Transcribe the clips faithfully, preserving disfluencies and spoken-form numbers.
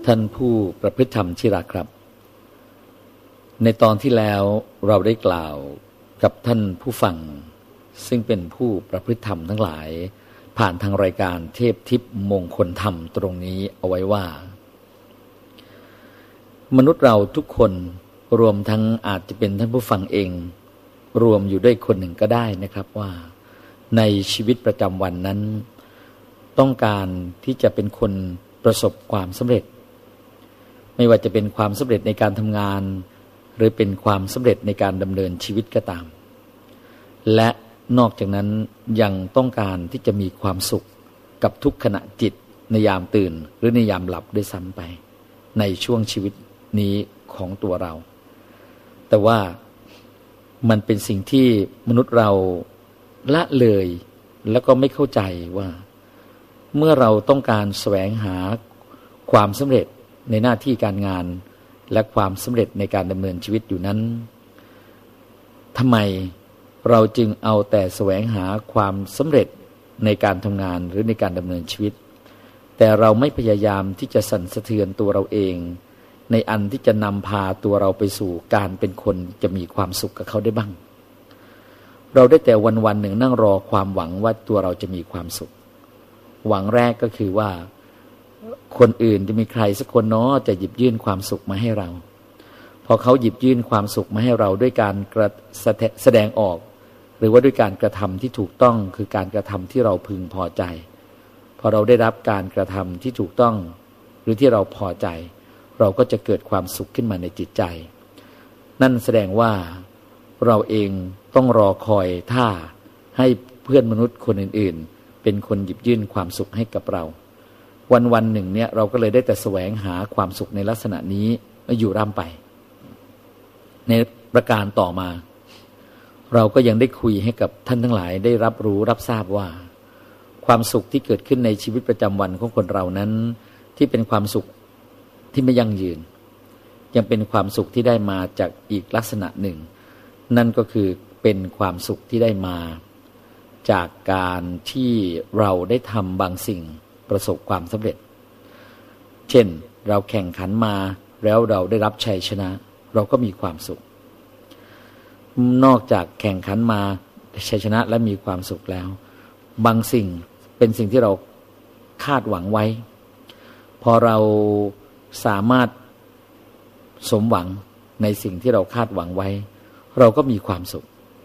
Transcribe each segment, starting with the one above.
ท่านผู้ประพฤติธรรมที่รักครับในตอนที่แล้วเราได้กล่าวกับท่านผู้ฟังซึ่งเป็นผู้ประพฤติธรรมทั้งหลายผ่านทางรายการเทพทิพย์มงคลธรรมตรงนี้เอาไว้ว่ามนุษย์เราทุกคนรวมทั้งอาจจะเป็นท่านผู้ฟังเองรวมอยู่ด้วยคนหนึ่งก็ได้นะครับว่าในชีวิตประจำวันนั้นต้องการที่จะเป็นคนประสบความสำเร็จไม่ว่าจะเป็นความสำเร็จในการทำงานหรือเป็นความสำเร็จในการดำเนินชีวิตก็ตามและนอกจากนั้นยังต้องการที่จะมีความสุขกับทุกขณะจิตในยามตื่นหรือในยามหลับด้วยซ้ำไปในช่วงชีวิตนี้ของตัวเราแต่ว่ามันเป็นสิ่งที่มนุษย์เราละเลยแล้วก็ไม่เข้าใจว่าเมื่อเราต้องการแสวงหาความสำเร็จในหน้าที่การงานและความสำเร็จในการดำเนินชีวิตอยู่นั้นทำไมเราจึงเอาแต่แสวงหาความสำเร็จในการทำงานหรือในการดำเนินชีวิตแต่เราไม่พยายามที่จะสั่นสะเทือนตัวเราเองในอันที่จะนำพาตัวเราไปสู่การเป็นคนจะมีความสุขกับเขาได้บ้างเราได้แต่วันๆหนึ่งนั่งรอความหวังว่าตัวเราจะมีความสุขหวังแรกก็คือว่าคนอื่นจะมีใครสักคนเนาะจะหยิบยื่นความสุขมาให้เราพอเขาหยิบยื่นความสุขมาให้เราด้วยการกระแสดงออกหรือว่าด้วยการกระทำที่ถูกต้องคือการกระทำที่เราพึงพอใจพอเราได้รับการกระทำที่ถูกต้องหรือที่เราพอใจเราก็จะเกิดความสุขขึ้นมาในจิตใจนั่นแสดงว่าเราเองต้องรอคอยท่าให้เพื่อนมนุษย์คนอื่นๆเป็นคนหยิบยื่นความสุขให้กับเราวันวันหนึ่งเนี่ยเราก็เลยได้แต่แสวงหาความสุขในลักษณะนี้อยู่ร่ำไปในประการต่อมาเราก็ยังได้คุยให้กับท่านทั้งหลายได้รับรู้รับทราบว่าความสุขที่เกิดขึ้นในชีวิตประจำวันของคนเรานั้นที่เป็นความสุขที่ไม่ยั่งยืนยังเป็นความสุขที่ได้มาจากอีกลักษณะหนึ่งนั่นก็คือเป็นความสุขที่ได้มาจากการที่เราได้ทำบางสิ่งประสบความสำเร็จเช่นเราแข่งขันมาแล้วเราได้รับชัยชนะเราก็มีความสุขนอกจากแข่งขันมาชัยชนะและมีความสุขแล้วบางสิ่งเป็นสิ่งที่เราคาดหวังไว้พอเราสามารถสมหวังในสิ่งที่เราคาดหวังไว้เราก็มีความสุข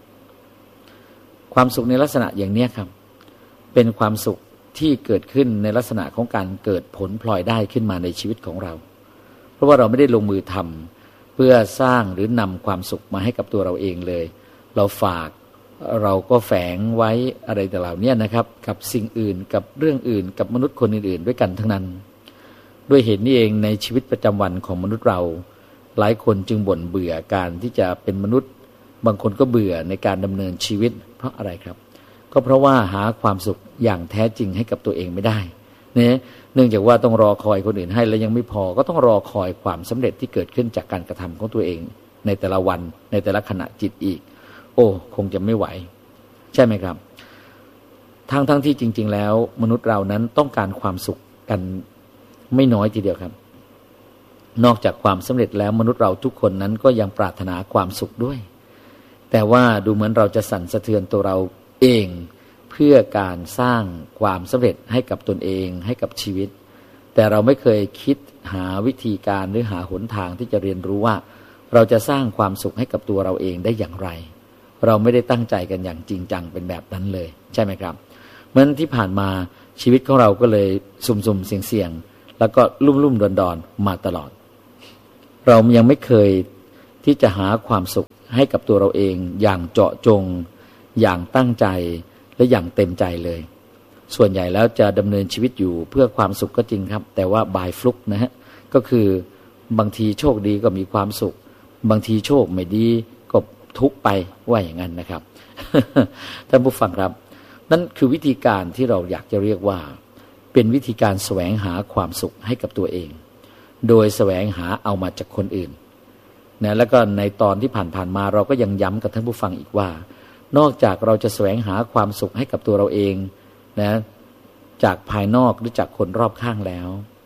ความสุขในลักษณะอย่างนี้ครับเป็นความสุขที่เกิดขึ้นในลักษณะของการเกิดผลพลอยได้ขึ้นมาในชีวิตของเราเพราะว่าเราไม่ได้ลงมือทำเพื่อสร้างหรือนำความสุขมาให้กับตัวเราเองเลยเราฝากเราก็แฝงไว้อะไรแต่เหล่านี้นะครับกับสิ่งอื่นกับเรื่องอื่นกับมนุษย์คนอื่นๆด้วยกันทั้งนั้นด้วยเหตุนี้เองในชีวิตประจำวันของมนุษย์เราหลายคนจึงบ่นเบื่อการที่จะเป็นมนุษย์บางคนก็เบื่อในการดำเนินชีวิตเพราะอะไรครับก็เพราะว่าหาความสุขอย่างแท้จริงให้กับตัวเองไม่ได้เนี่ยเนื่องจากว่าต้องรอคอยคนอื่นให้แล้วยังไม่พอก็ต้องรอคอยความสำเร็จที่เกิดขึ้นจากการกระทำของตัวเองในแต่ละวันในแต่ละขณะจิตอีกโอ้คงจะไม่ไหวใช่ไหมครับทั้งทั้งที่จริงๆแล้วมนุษย์เรานั้นต้องการความสุขกันไม่น้อยทีเดียวครับนอกจากความสำเร็จแล้วมนุษย์เราทุกคนนั้นก็ยังปรารถนาความสุขด้วยแต่ว่าดูเหมือนเราจะสั่นสะเทือนตัวเราเองเพื่อการสร้างความสำเร็จให้กับตนเองให้กับชีวิตแต่เราไม่เคยคิดหาวิธีการหรือหาหนทางที่จะเรียนรู้ว่าเราจะสร้างความสุขให้กับตัวเราเองได้อย่างไรเราไม่ได้ตั้งใจกันอย่างจริงจังเป็นแบบนั้นเลยใช่ไหมครับเพราะฉะนั้นที่ผ่านมาชีวิตของเราก็เลยสุ่มๆเสี่ยงๆแล้วก็ลุ่มๆดอนๆมาตลอดเรายังไม่เคยที่จะหาความสุขให้กับตัวเราเองอย่างเจาะจงอย่างตั้งใจและอย่างเต็มใจเลยส่วนใหญ่แล้วจะดำเนินชีวิตอยู่เพื่อความสุขก็จริงครับแต่ว่าบายฟลุกนะฮะก็คือบางทีโชคดีก็มีความสุขบางทีโชคไม่ดีก็ทุกข์ไปว่าอย่างนั้นนะครับ ท่านผู้ฟังครับนั่นคือวิธีการที่เราอยากจะเรียกว่าเป็นวิธีการแสวงหาความสุขให้กับตัวเองโดยแสวงหาเอามาจากคนอื่นนะแล้วก็ในตอนที่ผ่านๆมาเราก็ยังย้ำกับท่านผู้ฟังอีกว่านอกจากเราจะแสวงหาความสุขให้กับตัวเราเองนะจากภายนอกหรือจากคนรอบข้างแล้ว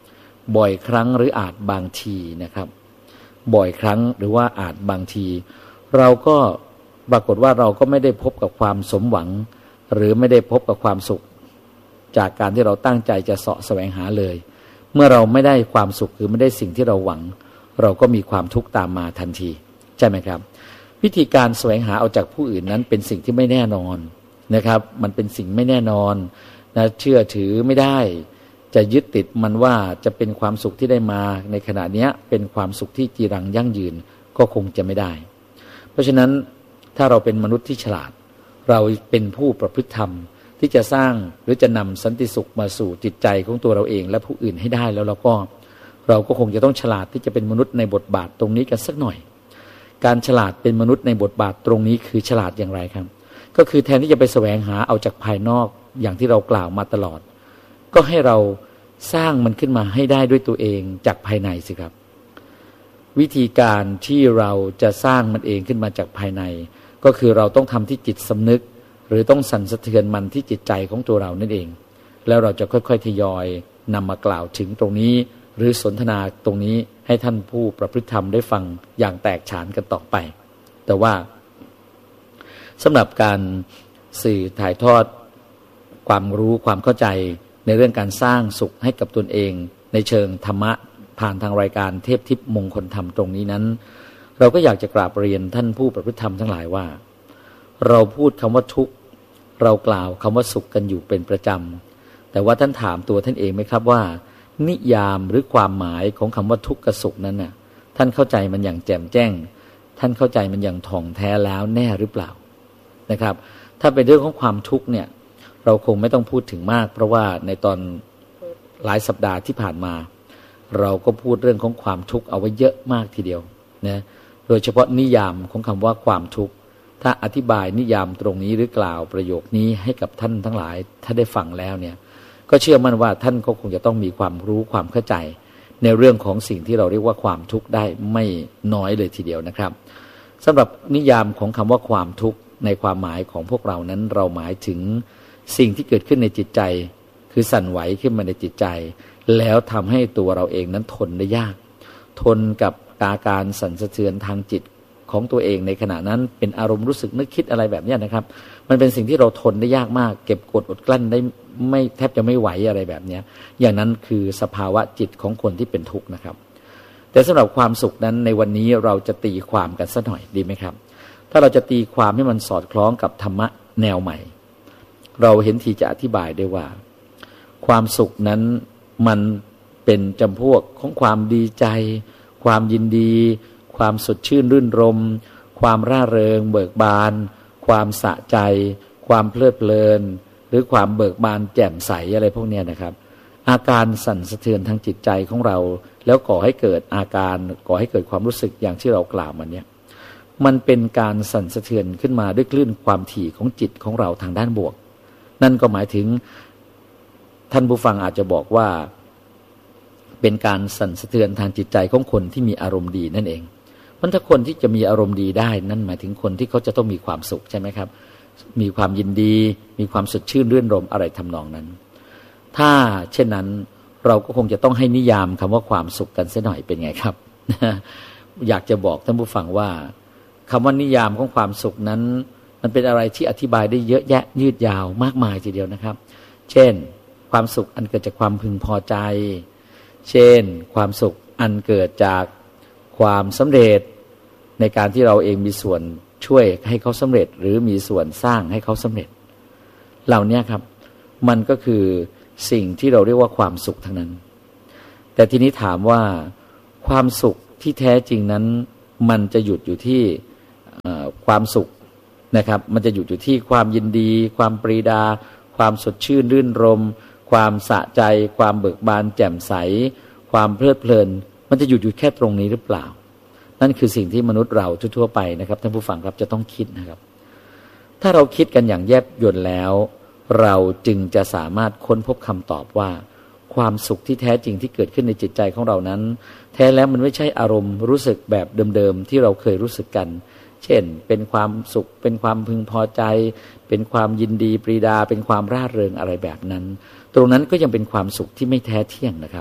บ่อยครั้งหรืออาจบางทีนะครับบ่อยครั้งหรือว่าอาจบางทีเราก็ปรากฏว่าเราก็ไม่ได้พบกับความสมหวังหรือไม่ได้พบกับความสุขจากการที่เราตั้งใจจะเสาะแสวงหาเลยเมื่อเราไม่ได้ความสุขคือไม่ได้สิ่งที่เราหวังเราก็มีความทุกข์ตามมาทันทีใช่ไหมครับวิธีการแสวงหาเอาจากผู้อื่นนั้นเป็นสิ่งที่ไม่แน่นอนนะครับมันเป็นสิ่งไม่แน่นอนนะเชื่อถือไม่ได้จะยึดติดมันว่าจะเป็นความสุขที่ได้มาในขณะนี้เป็นความสุขที่จีรังยั่งยืนก็คงจะไม่ได้เพราะฉะนั้นถ้าเราเป็นมนุษย์ที่ฉลาดเราเป็นผู้ประพฤติธรรมที่จะสร้างหรือจะนำสันติสุขมาสู่จิตใจของตัวเราเองและผู้อื่นให้ได้แล้วเราก็เราก็คงจะต้องฉลาดที่จะเป็นมนุษย์ในบทบาทตรงนี้กันสักหน่อยการฉลาดเป็นมนุษย์ในบทบาทตรงนี้คือฉลาดอย่างไรครับก็คือแทนที่จะไปแสวงหาเอาจากภายนอกอย่างที่เรากล่าวมาตลอดก็ให้เราสร้างมันขึ้นมาให้ได้ด้วยตัวเองจากภายในสิครับวิธีการที่เราจะสร้างมันเองขึ้นมาจากภายในก็คือเราต้องทำที่จิตสำนึกหรือต้องสั่นสะเทือนมันที่จิตใจของตัวเรานั่นเองแล้วเราจะค่อยๆทยอยนำมากล่าวถึงตรงนี้หรือสนทนาตรงนี้ให้ท่านผู้ประพฤติธรรมได้ฟังอย่างแตกฉานกันต่อไปแต่ว่าสำหรับการสื่อถ่ายทอดความรู้ความเข้าใจในเรื่องการสร้างสุขให้กับตนเองในเชิงธรรมะผ่านทางรายการเทพทิพย์มงคลธรรมตรงนี้นั้นเราก็อยากจะกราบเรียนท่านผู้ประพฤติธรรมทั้งหลายว่าเราพูดคำว่าทุกข์เรากล่าวคำว่าสุขกันอยู่เป็นประจำแต่ว่าท่านถามตัวท่านเองไหมครับว่านิยามหรือความหมายของคำว่าทุกข์กับสุขนั้นน่ะท่านเข้าใจมันอย่างแจ่มแจ้งท่านเข้าใจมันอย่างถ่องแท้แล้วแน่หรือเปล่านะครับถ้าเป็นเรื่องของความทุกข์เนี่ยเราคงไม่ต้องพูดถึงมากเพราะว่าในตอนหลายสัปดาห์ที่ผ่านมาเราก็พูดเรื่องของความทุกข์เอาไว้เยอะมากทีเดียวนะโดยเฉพาะนิยามของคำว่าความทุกข์ถ้าอธิบายนิยามตรงนี้หรือกล่าวประโยคนี้ให้กับท่านทั้งหลายถ้าได้ฟังแล้วเนี่ยก็เชื่อมั่นว่าท่านก็คงจะต้องมีความรู้ความเข้าใจในเรื่องของสิ่งที่เราเรียกว่าความทุกข์ได้ไม่น้อยเลยทีเดียวนะครับสำหรับนิยามของคำว่าความทุกข์ในความหมายของพวกเรานั้นเราหมายถึงสิ่งที่เกิดขึ้นในจิตใจคือสั่นไหวขึ้นมาในจิตใจแล้วทำให้ตัวเราเองนั้นทนได้ยากทนกับอาการสั่นสะเทือนทางจิตของตัวเองในขณะนั้นเป็นอารมณ์รู้สึกนึกคิดอะไรแบบนี้นะครับมันเป็นสิ่งที่เราทนได้ยากมากเก็บกดอดกลั้นได้ไม่แทบจะไม่ไหวอะไรแบบนี้อย่างนั้นคือสภาวะจิตของคนที่เป็นทุกข์นะครับแต่สำหรับความสุขนั้นในวันนี้เราจะตีความกันสักหน่อยดีไหมครับถ้าเราจะตีความให้มันสอดคล้องกับธรรมะแนวใหม่เราเห็นทีจะอธิบายได้ว่าความสุขนั้นมันเป็นจำพวกของความดีใจความยินดีความสดชื่นรื่นรมความร่าเริงเบิกบานความสะใจความเพลิดเพลินหรือความเบิกบานแจ่มใสอะไรพวกนี้นะครับอาการสั่นสะเทือนทางจิตใจของเราแล้วก่อให้เกิดอาการก่อให้เกิดความรู้สึกอย่างที่เรากล่าวมาเนี่ยมันเป็นการสั่นสะเทือนขึ้นมาด้วยคลื่นความถี่ของจิตของเราทางด้านบวกนั่นก็หมายถึงท่านผู้ฟังอาจจะบอกว่าเป็นการสั่นสะเทือนทางจิตใจของคนที่มีอารมณ์ดีนั่นเองมันถ้าคนที่จะมีอารมณ์ดีได้นั่นหมายถึงคนที่เขาจะต้องมีความสุขใช่ไหมครับมีความยินดีมีความสดชื่นรื่นรมอะไรทำนองนั้นถ้าเช่นนั้นเราก็คงจะต้องให้นิยามคำว่าความสุขกันสักหน่อยเป็นไงครับ อยากจะบอกท่านผู้ฟังว่าคำว่านิยามของความสุขนั้นมันเป็นอะไรที่อธิบายได้เยอะแยะยืดยาวมากมายทีเดียวนะครับเช่นความสุขอันเกิดจากความพึงพอใจเช่นความสุขอันเกิดจากความสำเร็จในการที่เราเองมีส่วนช่วยให้เขาสำเร็จหรือมีส่วนสร้างให้เขาสำเร็จเหล่านี้ครับมันก็คือสิ่งที่เราเรียกว่าความสุขทั้งนั้นแต่ทีนี้ถามว่าความสุขที่แท้จริงนั้นมันจะหยุดอยู่ที่ความสุขนะครับมันจะหยุดอยู่ที่ความยินดีความปรีดาความสดชื่นรื่นรมความสะใจความเบิกบานแจ่มใสความเพลิดเพลินมันจะหยุดอยู่แค่ตรงนี้หรือเปล่านั่นคือสิ่งที่มนุษย์เราทั่วๆไปนะครับท่านผู้ฟังครับจะต้องคิดนะครับถ้าเราคิดกันอย่างแยบยลแล้วเราจึงจะสามารถค้นพบคำตอบว่าความสุขที่แท้จริงที่เกิดขึ้นในจิตใจของเรานั้นแท้แล้วมันไม่ใช่อารมณ์รู้สึกแบบเดิมๆที่เราเคยรู้สึกกันเช่นเป็นความสุขเป็นความพึงพอใจเป็นความยินดีปรีดาเป็นความร่าเริงอะไรแบบนั้นตรงนั้นก็ยังเป็นความสุขที่ไม่แท้เที่ยงนะครับ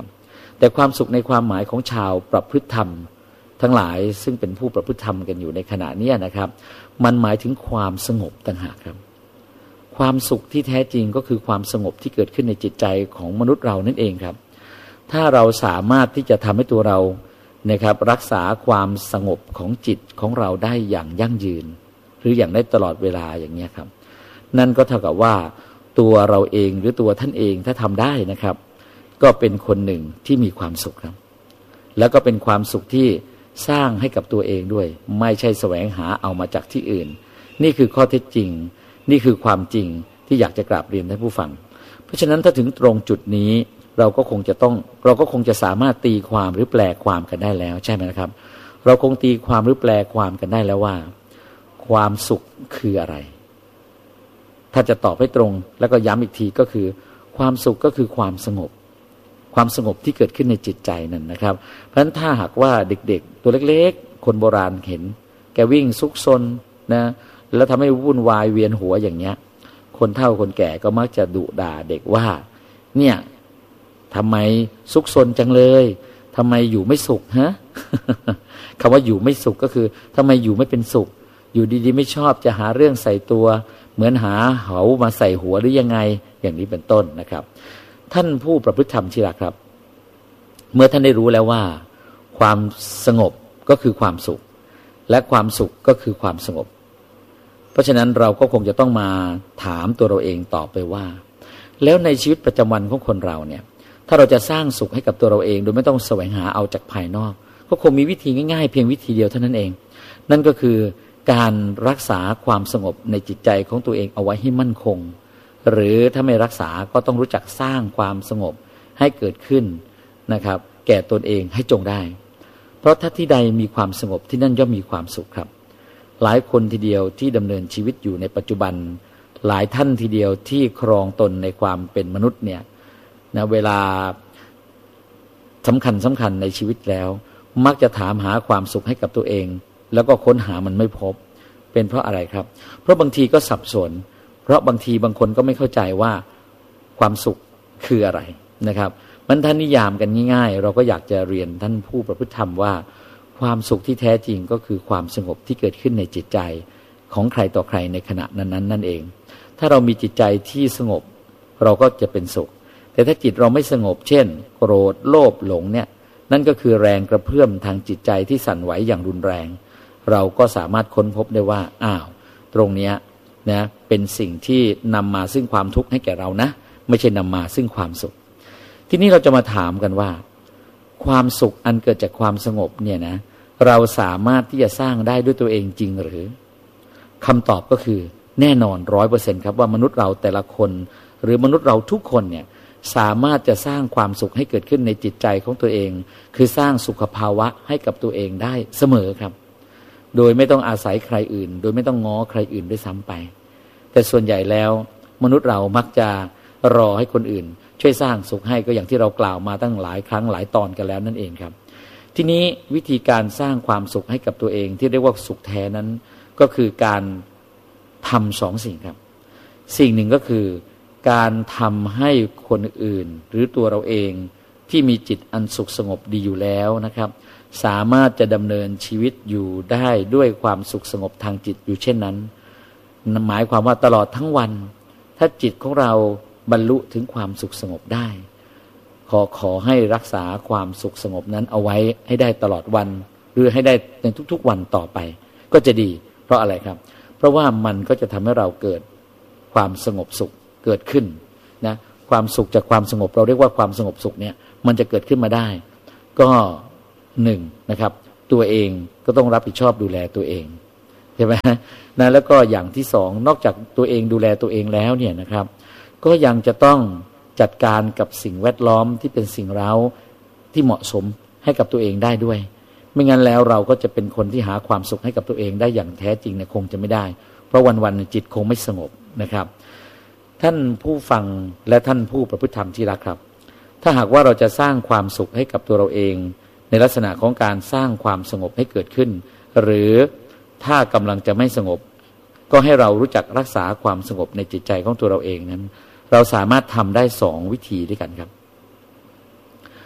แต่ความสุขในความหมายของชาวประพฤติธรรมทั้งหลายซึ่งเป็นผู้ประพฤติธรรมกันอยู่ในขณะนี้นะครับมันหมายถึงความสงบต่างหากครับความสุขที่แท้จริงก็คือความสงบที่เกิดขึ้นในจิตใจของมนุษย์เรานั่นเองครับถ้าเราสามารถที่จะทำให้ตัวเรานะครับรักษาความสงบของจิตของเราได้อย่างยั่งยืนหรืออย่างได้ตลอดเวลาอย่างนี้ครับนั่นก็เท่ากับว่าตัวเราเองหรือตัวท่านเองถ้าทำได้นะครับก็เป็นคนหนึ่งที่มีความสุขครับแล้วก็เป็นความสุขที่สร้างให้กับตัวเองด้วยไม่ใช่แสวงหาเอามาจากที่อื่นนี่คือข้อเท็จจริงนี่คือความจริงที่อยากจะกราบเรียนท่านผู้ฟังเพราะฉะนั้นถ้าถึงตรงจุดนี้เราก็คงจะต้องเราก็คงจะสามารถตีความหรือแปลความกันได้แล้วใช่ไหมนะครับเราคงตีความหรือแปลความกันได้แล้วว่าความสุขคืออะไรถ้าจะตอบให้ตรงแล้วก็ย้ำอีกทีก็คือความสุขก็คือความสงบความสงบที่เกิดขึ้นในจิตใจนั่นนะครับเพราะฉะนั้นถ้าหากว่าเด็กๆตัวเล็กๆคนโบราณเห็นแกวิ่งซุกซนนะแล้วทำให้วุ่นวายเวียนหัวอย่างเงี้ยคนเฒ่าคนแก่ก็มักจะดุด่าเด็กว่าเนี่ยทำไมซุกซนจังเลยทำไมอยู่ไม่สุขฮะ คำว่าอยู่ไม่สุขก็คือทำไมอยู่ไม่เป็นสุขอยู่ดีๆไม่ชอบจะหาเรื่องใส่ตัวเหมือนหาเหามาใส่หัวหรือยังไงอย่างนี้เป็นต้นนะครับท่านผู้ประพฤติธรรมที่รักครับเมื่อท่านได้รู้แล้วว่าความสงบก็คือความสุขและความสุขก็คือความสงบเพราะฉะนั้นเราก็คงจะต้องมาถามตัวเราเองต่อไปว่าแล้วในชีวิตประจำวันของคนเราเนี่ยถ้าเราจะสร้างสุขให้กับตัวเราเองโดยไม่ต้องแสวงหาเอาจากภายนอกก็คงมีวิธีง่ายๆเพียงวิธีเดียวเท่านั้นเองนั่นก็คือการรักษาความสงบในจิตใจของตัวเองเอาไว้ให้มั่นคงหรือถ้าไม่รักษาก็ต้องรู้จักสร้างความสงบให้เกิดขึ้นนะครับแก่ตนเองให้จงได้เพราะถ้าที่ใดมีความสงบที่นั่นย่อมมีความสุขครับหลายคนทีเดียวที่ดำเนินชีวิตอยู่ในปัจจุบันหลายท่านทีเดียวที่ครองตนในความเป็นมนุษย์เนี่ยนะเวลาสำคัญสำคัญในชีวิตแล้วมักจะถามหาความสุขให้กับตัวเองแล้วก็ค้นหามันไม่พบเป็นเพราะอะไรครับเพราะบางทีก็สับสนเพราะบางทีบางคนก็ไม่เข้าใจว่าความสุขคืออะไรนะครับมันท่านนิยามกันง่ายๆเราก็อยากจะเรียนท่านผู้ประพฤติธรรมว่าความสุขที่แท้จริงก็คือความสงบที่เกิดขึ้นในจิตใจของใครต่อใครในขณะนั้นๆนั่นเองถ้าเรามีจิตใจที่สงบเราก็จะเป็นสุขแต่ถ้าจิตเราไม่สงบเช่นโกรธโลภหลงเนี่ยนั่นก็คือแรงกระเพื่อมทางจิตใจที่สั่นไหวอย่างรุนแรงเราก็สามารถค้นพบได้ว่าอ้าวตรงเนี้ยนะเป็นสิ่งที่นำมาซึ่งความทุกข์ให้แก่เรานะไม่ใช่นำมาซึ่งความสุขทีนี้เราจะมาถามกันว่าความสุขอันเกิดจากความสงบเนี่ยนะเราสามารถที่จะสร้างได้ด้วยตัวเองจริงหรือคำตอบก็คือแน่นอนร้อยเปอร์เซ็นต์ครับว่ามนุษย์เราแต่ละคนหรือมนุษย์เราทุกคนเนี่ยสามารถจะสร้างความสุขให้เกิดขึ้นในจิตใจของตัวเองคือสร้างสุขภาวะให้กับตัวเองได้เสมอครับโดยไม่ต้องอาศัยใครอื่นโดยไม่ต้องง้อใครอื่นด้วยซ้ำไปแต่ส่วนใหญ่แล้วมนุษย์เรามักจะรอให้คนอื่นช่วยสร้างสุขให้ก็อย่างที่เรากล่าวมาตั้งหลายครั้งหลายตอนกันแล้วนั่นเองครับทีนี้วิธีการสร้างความสุขให้กับตัวเองที่เรียกว่าสุขแท้นั้นก็คือการทำสองสิ่งครับสิ่งหนึ่งก็คือการทำให้คนอื่นหรือตัวเราเองที่มีจิตอันสุขสงบดีอยู่แล้วนะครับสามารถจะดำเนินชีวิตอยู่ได้ด้วยความสุขสงบทางจิตอยู่เช่นนั้นหมายความว่าตลอดทั้งวันถ้าจิตของเราบรรลุถึงความสุขสงบได้ขอขอให้รักษาความสุขสงบนั้นเอาไว้ให้ได้ตลอดวันหรือให้ได้ในทุกๆวันต่อไปก็จะดีเพราะอะไรครับเพราะว่ามันก็จะทำให้เราเกิดความสงบสุขเกิดขึ้นนะความสุขจากความสงบเราเรียกว่าความสงบสุขเนี่ยมันจะเกิดขึ้นมาได้ก็หนึ่งนะครับตัวเองก็ต้องรับผิดชอบดูแลตัวเองใช่ไหมนะแล้วก็อย่างที่สองนอกจากตัวเองดูแลตัวเองแล้วเนี่ยนะครับก็ยังจะต้องจัดการกับสิ่งแวดล้อมที่เป็นสิ่งเร้าที่เหมาะสมให้กับตัวเองได้ด้วยไม่งั้นแล้วเราก็จะเป็นคนที่หาความสุขให้กับตัวเองได้อย่างแท้จริงเนี่ยคงจะไม่ได้เพราะวันๆจิตคงไม่สงบนะครับท่านผู้ฟังและท่านผู้ประพฤติธรรมที่รักครับถ้าหากว่าเราจะสร้างความสุขให้กับตัวเราเองในลักษณะของการสร้างความสงบให้เกิดขึ้นหรือถ้ากำลังจะไม่สงบก็ให้เรารู้จักรักษาความสงบในจิตใจของตัวเราเองนั้นเราสามารถทำได้สองวิธีด้วยกันครับ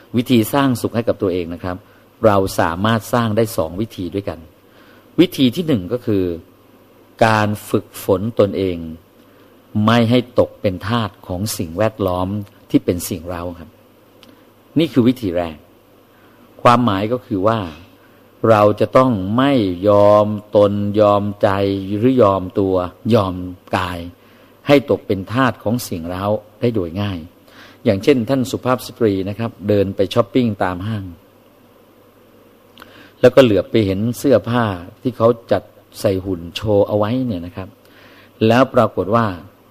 วิธีสร้างสุขให้กับตัวเองนะครับเราสามารถสร้างได้สองวิธีด้วยกันวิธีที่หนึ่งก็คือการฝึกฝนตนเองไม่ให้ตกเป็นทาสของสิ่งแวดล้อมที่เป็นสิ่งเร้าครับนี่คือวิธีแรกความหมายก็คือว่าเราจะต้องไม่ยอมตนยอมใจหรือยอมตัวยอมกายให้ตกเป็นทาสของสิ่งเร้าได้โดยง่ายอย่างเช่นท่านสุภาพสตรีนะครับเดินไปช้อปปิ้งตามห้างแล้วก็เหลือบไปเห็นเสื้อผ้าที่เขาจัดใส่หุ่นโชว์เอาไว้เนี่ยนะครับแล้วปรากฏว่า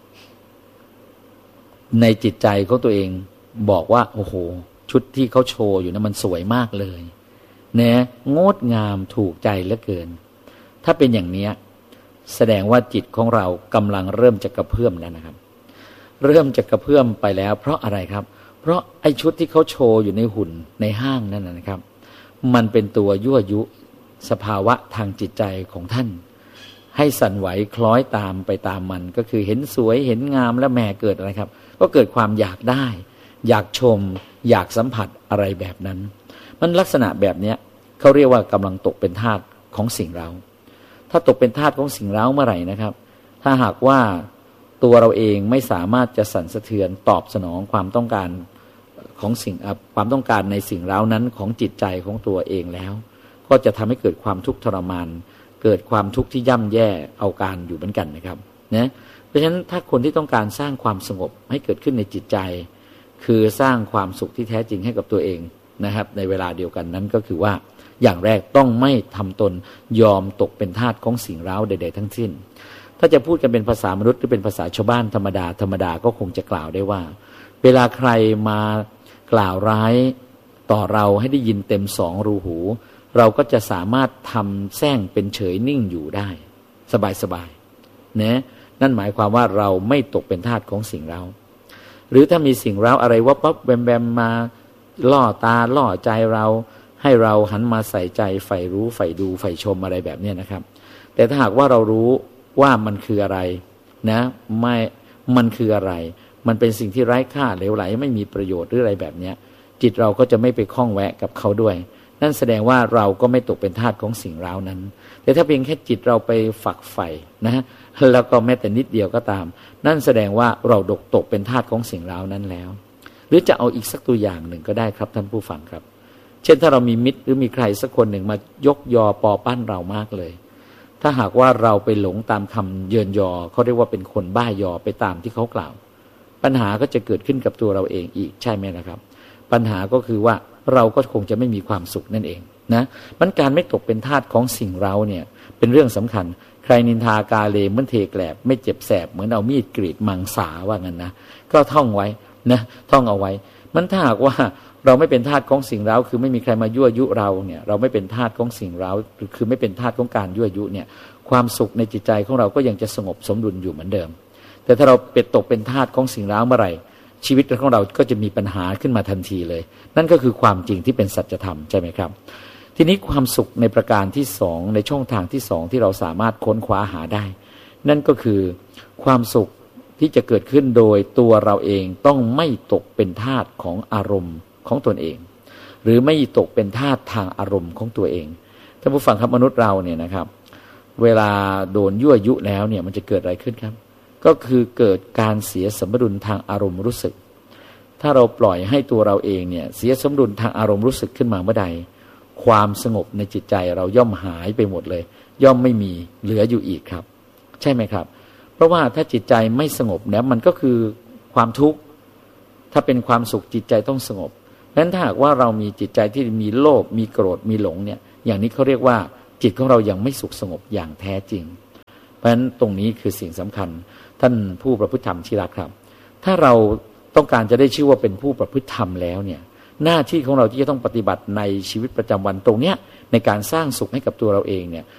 ในจิตใจของตัวเองบอกว่าโอ้โหชุดที่เขาโชว์อยู่นะมันสวยมากเลยนะงดงามถูกใจเหลือเกินถ้าเป็นอย่างนี้แสดงว่าจิตของเรากำลังเริ่มจะกระเพื่อมแล้วนะครับเริ่มจะกระเพื่อมไปแล้วเพราะอะไรครับเพราะไอ้ชุดที่เขาโชว์อยู่ในหุ่นในห้างนั่นนะครับมันเป็นตัวยั่วยุสภาวะทางจิตใจของท่านให้สั่นไหวคล้อยตามไปตามมันก็คือเห็นสวยเห็นงามแล้วแม่เกิดอะไรครับก็เกิดความอยากได้อยากชมอยากสัมผัสอะไรแบบนั้นมันลักษณะแบบนี้เขาเรียกว่ากำลังตกเป็นทาสของสิ่งเร้าถ้าตกเป็นทาสของสิ่งเร้าเมื่อไหร่นะครับถ้าหากว่าตัวเราเองไม่สามารถจะสั่นสะเทือนตอบสนองความต้องการของสิ่งความต้องการในสิ่งเร้านั้นของจิตใจของตัวเองแล้วก็จะทำให้เกิดความทุกข์ทรมานเกิดความทุกข์ที่ย่ำแย่เอาการอยู่เหมือนกันนะครับนะเพราะฉะนั้นถ้าคนที่ต้องการสร้างความสงบให้เกิดขึ้นในจิตใจคือสร้างความสุขที่แท้จริงให้กับตัวเองนะครับในเวลาเดียวกันนั้นก็คือว่าอย่างแรกต้องไม่ทำตนยอมตกเป็นทาสของสิ่งเร้าใดๆทั้งสิ้นถ้าจะพูดกันเป็นภาษามนุษย์หรือเป็นภาษาชาวบ้านธรรมดาธรรมดาก็คงจะกล่าวได้ว่าเวลาใครมากล่าวร้ายต่อเราให้ได้ยินเต็มสองรูหูเราก็จะสามารถทำแซงเป็นเฉยนิ่งอยู่ได้สบายๆนะนั่นหมายความว่าเราไม่ตกเป็นทาสของสิ่งเร้าหรือถ้ามีสิ่งเร้าอะไรวับวับแวมแวมมาล่อตาล่อใจเราให้เราหันมาใส่ใจใฝ่รู้ใฝ่ดูใฝ่ชมอะไรแบบนี้นะครับแต่ถ้าหากว่าเรารู้ว่ามันคืออะไรนะไม่มันคืออะไรมันเป็นสิ่งที่ไร้ค่าเหลวไหลไม่มีประโยชน์หรืออะไรแบบนี้จิตเราก็จะไม่ไปคล้องแวะกับเขาด้วยนั่นแสดงว่าเราก็ไม่ตกเป็นทาสของสิ่งเร้านั้นแต่ถ้าเพียงแค่จิตเราไปฝักใฝ่นะแล้วก็แม้แต่นิดเดียวก็ตามนั่นแสดงว่าเราตกตกเป็นทาสของสิ่งเร้านั้นแล้วหรือจะเอาอีกสักตัวอย่างหนึ่งก็ได้ครับท่านผู้ฟังครับเช่นถ้าเรามีมิตรหรือมีใครสักคนหนึ่งมายกยอปอปั้นเรามากเลยถ้าหากว่าเราไปหลงตามคำเยินยอเขาเรียกว่าเป็นคนบ้ายอไปตามที่เขากล่าวปัญหาก็จะเกิดขึ้นกับตัวเราเองอีกใช่ไหมนะครับปัญหาก็คือว่าเราก็คงจะไม่มีความสุขนั่นเองนะมันการไม่ตกเป็นทาสของสิ่งเร้าเนี่ยเป็นเรื่องสำคัญใครนินทากาเลเหมือนเทแกลบไม่เจ็บแสบเหมือนเอามีดกรีดมังสาว่างั้นนะก็ท่องไว้นะท่องเอาไว้มันถ้าหากว่าเราไม่เป็นทาสของสิ่งเร้าคือไม่มีใครมายั่วยุเราเนี่ยเราไม่เป็นทาสของสิ่งเร้าคือไม่เป็นทาสของการยั่วยุเนี่ยความสุขในจิตใจของเราก็ยังจะสงบสมดุลอยู่เหมือนเดิมแต่ถ้าเราเป็นตกเป็นทาสของสิ่งเร้าเมื่อไหร่ชีวิตของเราก็จะมีปัญหาขึ้นมาทันทีเลยนั่นก็คือความจริงที่เป็นสัจธรรมใช่ไหมครับทีนี้ความสุขในประการที่สองในช่องทางที่สองที่เราสามารถค้นคว้าหาได้นั่นก็คือความสุขที่จะเกิดขึ้นโดยตัวเราเองต้องไม่ตกเป็นทาสของอารมณ์ของตนเองหรือไม่ตกเป็นทาสทางอารมณ์ของตัวเองท่านผู้ฟังครับมนุษย์เราเนี่ยนะครับเวลาโดนยั่วยุแล้วเนี่ยมันจะเกิดอะไรขึ้นครับก็คือเกิดการเสียสมดุลทางอารมณ์รู้สึกถ้าเราปล่อยให้ตัวเราเองเนี่ยเสียสมดุลทางอารมณ์รู้สึกขึ้นมาเมื่อใดความสงบในจิตใจเราย่อมหายไปหมดเลยย่อมไม่มีเหลืออยู่อีกครับใช่ไหมครับเพราะว่าถ้าจิตใจไม่สงบเนี่ยมันก็คือความทุกข์ถ้าเป็นความสุขจิตใจต้องสงบเพราะฉะนั้นถ้าหากว่าเรามีจิตใจที่มีโลภมีโกรธมีหลงเนี่ยอย่างนี้เขาเรียกว่าจิตของเรายังไม่สุขสงบอย่างแท้จริงเพราะฉะนั้นตรงนี้คือสิ่งสำคัญท่านผู้ประพฤติธรรมที่รักครับถ้าเราต้องการจะได้ชื่อว่าเป็นผู้ประพฤติธรรมแล้วเนี่ยหน้าที่ของเราที่จะต้องปฏิบัติในชีวิตประจำวันตรงเนี้ยในการสร้างสุขให้กับตัวเราเองเนี่ย